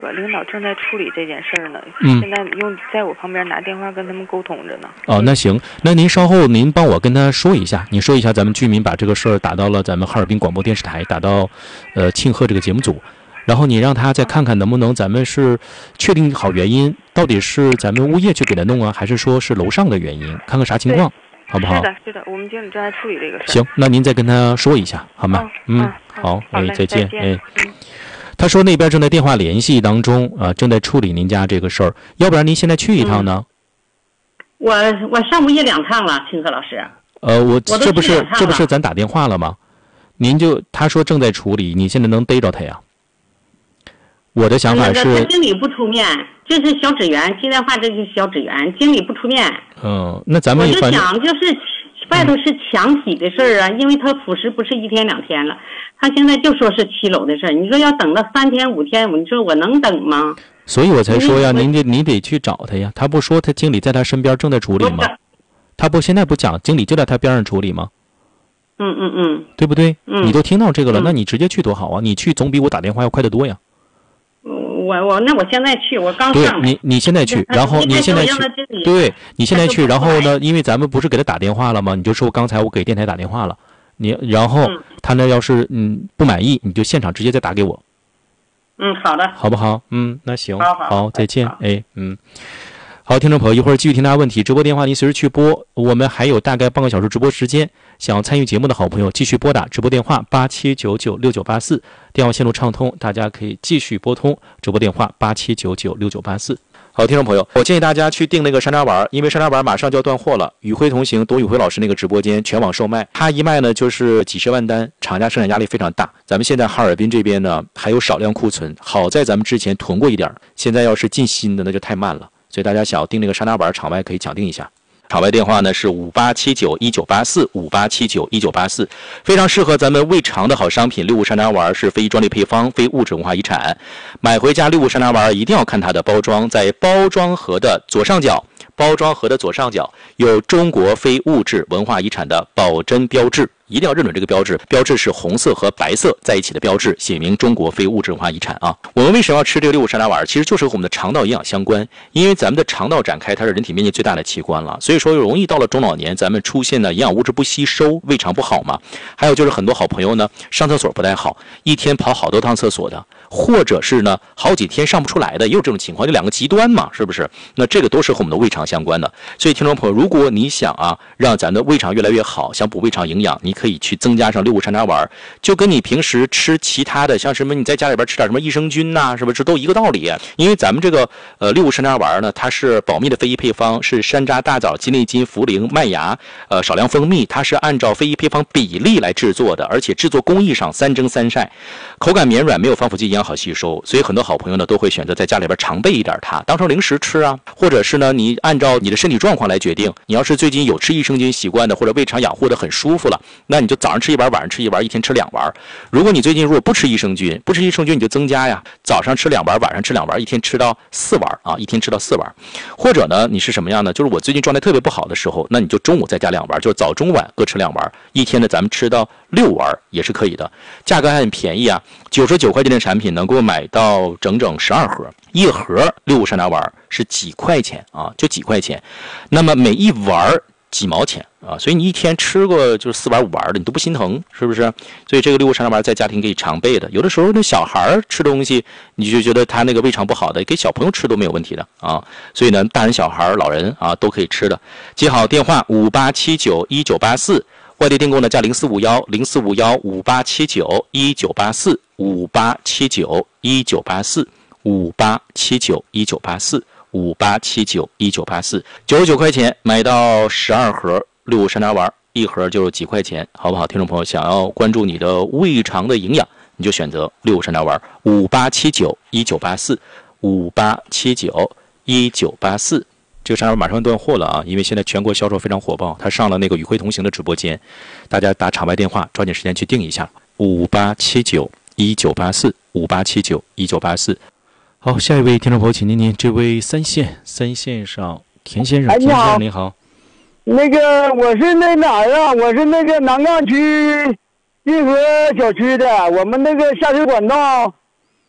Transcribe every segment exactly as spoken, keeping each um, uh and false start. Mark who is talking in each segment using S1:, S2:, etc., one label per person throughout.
S1: 我领导正在处理这件事儿呢，
S2: 嗯，
S1: 现在用在我旁边拿电话跟他们沟通着呢。
S2: 哦，那行，那您稍后您帮我跟他说一下，你说一下咱们居民把这个事儿打到了咱们哈尔滨广播电视台，打到呃庆贺这个节目组，然后你让他再看看能不能咱们是确定好原因，到底是咱们物业去给他弄啊，还是说是楼上的原因，看看啥情况，好不好？
S1: 是的，是的，我们经理正在处理这个事儿。
S2: 行，那您再跟他说一下，好吗？
S1: 嗯，
S2: 嗯，好，哎，
S1: 再
S2: 见，哎。
S1: 嗯
S2: 他说那边正在电话联系当中啊、呃，正在处理您家这个事儿，要不然您现在去一趟呢？
S3: 嗯、我我上午也两趟了，清河老师。
S2: 呃，我这不是这不是
S3: 了
S2: 咱打电话了吗？您就他说正在处理，你现在能逮着他呀？我的想法是，
S3: 那个经理不出面，这是小职员，接电话这就是小职员，经理不出面。
S2: 嗯，那咱们
S3: 我就想就是外头是墙体的事儿啊、嗯，因为他腐蚀不是一天两天了。他现在就说是七楼的事儿，你说要等了三天五天，你说我能等吗？
S2: 所以我才说呀，您得你得去找他呀。他不说他经理在他身边正在处理吗？他不现在不讲经理就在他边上处理吗？
S3: 嗯嗯嗯，
S2: 对不对？
S3: 嗯，
S2: 你都听到这个了、
S3: 嗯，
S2: 那你直接去多好啊！你去总比我打电话要快得多呀。
S3: 我我那我现在去，我刚上来。
S2: 对你你现在去，然后你现在去，对你现在去，然后呢？因为咱们不是给他打电话了吗？你就说刚才我给电台打电话了。你然后他呢，要是嗯不满意，你就现场直接再打给我。
S3: 嗯，好的，
S2: 好不好？嗯，那行，
S3: 好，好，
S2: 好，再见。哎，嗯，好，听众朋友，一会儿继续听大家问题，直播电话您随时去拨。我们还有大概半个小时直播时间，想要参与节目的好朋友继续拨打直播电话八七九九六九八四，电话线路畅通，大家可以继续拨通直播电话八七九九六九八四。好，听众朋友，我建议大家去订那个山楂丸，因为山楂丸马上就要断货了。宇辉同行董宇辉老师那个直播间全网售卖，他一卖呢就是几十万单，厂家生产压力非常大。咱们现在哈尔滨这边呢还有少量库存，好在咱们之前囤过一点，现在要是进新的那就太慢了，所以大家想要订那个山楂丸，场外可以抢订一下。场外电话呢是五八七九一九八四五八七九一九八四，非常适合咱们胃肠的好商品。六物山楂丸是非专利配方，非物质文化遗产。买回家六物山楂丸一定要看它的包装，在包装盒的左上角，包装盒的左上角有中国非物质文化遗产的保真标志。一定要认准这个标志，标志是红色和白色在一起的标志，写明中国非物质文化遗产啊。我们为什么要吃这个六物山楂丸？其实就是和我们的肠道营养相关，因为咱们的肠道展开，它是人体面积最大的器官了，所以说容易到了中老年，咱们出现的营养物质不吸收，胃肠不好嘛。还有就是很多好朋友呢，上厕所不太好，一天跑好多趟厕所的，或者是呢好几天上不出来的，也有这种情况，就两个极端嘛，是不是？那这个都是和我们的胃肠相关的。所以听众朋友，如果你想啊让咱的胃肠越来越好，想补胃肠营养，你可以去增加上六物山楂丸，就跟你平时吃其他的，像什么你在家里边吃点什么益生菌呐、啊，是不是都一个道理？因为咱们这个呃六物山楂丸呢，它是保密的非遗配方，是山楂、大枣、鸡内金、茯苓、麦芽，呃少量蜂蜜，它是按照非遗配方比例来制作的，而且制作工艺上三蒸三晒，口感绵软，没有防腐剂，营养好吸收。所以很多好朋友呢都会选择在家里边常备一点它，当成零食吃啊，或者是呢你按照你的身体状况来决定。你要是最近有吃益生菌习惯的，或者胃肠养护的很舒服了，那你就早上吃一碗，晚上吃一碗，一天吃两碗。如果你最近如果不吃益生菌，不吃益生菌你就增加呀，早上吃两碗，晚上吃两碗，一天吃到四碗啊，一天吃到四碗。或者呢，你是什么样呢？就是我最近状态特别不好的时候，那你就中午再加两碗，就是早中晚各吃两碗，一天呢咱们吃到六碗也是可以的，价格还很便宜啊，九十九块钱的产品能够买到整整十二盒，一盒六物山楂丸是几块钱啊，就几块钱，那么每一碗几毛钱啊，所以你一天吃过就是四碗五碗的，你都不心疼，是不是？所以这个六物山楂丸在家庭可以常备的。有的时候那小孩吃东西，你就觉得他那个胃肠不好的，给小朋友吃都没有问题的啊。所以呢，大人、小孩、老人啊都可以吃的。记好电话五八七九一九八四，外地订购呢加零四五幺零四五幺五八七九一九八四五八七九一九八四五八七九一九八四。五八七九一九八四，九十九块钱买到十二盒六物山楂丸，一盒就是几块钱，好不好？听众朋友，想要关注你的胃肠的营养，你就选择六物山楂丸，五八七九一九八四，五八七九一九八四。这个山楂丸马上断货了啊，因为现在全国销售非常火爆，它上了那个宇辉同行的直播间，大家打场外电话，抓紧时间去订一下，五八七九一九八四，五八七九一九八四。好，下一位听众朋友，请您您这位三线三线上田先生，
S4: 哎，你好，
S2: 你好。
S4: 那个我是那哪儿啊？我是那个南岗区运河小区的，我们那个下水管道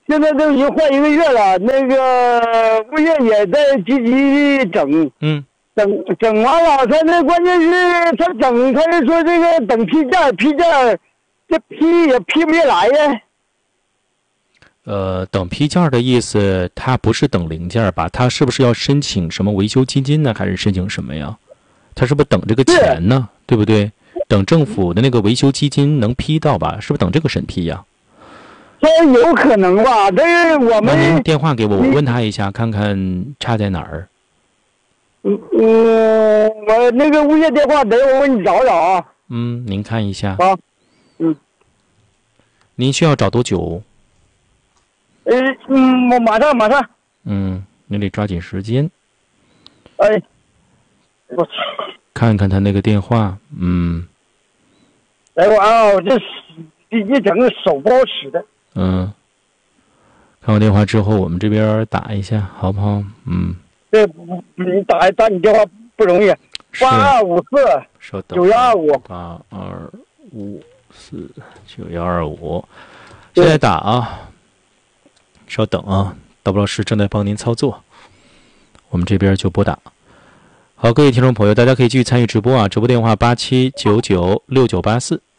S4: 现在都已经换一个月了，那个物业也在积极的整，
S2: 嗯，
S4: 整整完了，他那关键是他整，他是说这个等批件，批件这批也批不下来呀。
S2: 呃，等批件的意思，它不是等零件吧？它是不是要申请什么维修基金呢？还是申请什么呀？他是不是等这个钱呢？对不对？等政府的那个维修基金能批到吧？是不是等这个审批呀？
S4: 这有可能吧？但是我们
S2: 那您电话给我，我问他一下，看看差在哪儿。
S4: 嗯嗯，我那个物业电话得我给你找找啊。
S2: 嗯，您看一下。
S4: 啊，嗯。
S2: 您需要找多久？
S4: 呃嗯，我马上马上。
S2: 嗯，你得抓紧时间。
S4: 哎，我操！
S2: 看看他那个电话，嗯。
S4: 哎我啊，我这一整个手不好使的。
S2: 嗯。看完电话之后，我们这边打一下，好不好？嗯。
S4: 这你打打你电话不容易。八二五四九幺二五。
S2: 八二五四九幺二五。现在打啊。稍等啊，导播老师正在帮您操作，我们这边就拨打。好，各位听众朋友，大家可以继续参与直播啊，直播电话八七九九六九八四。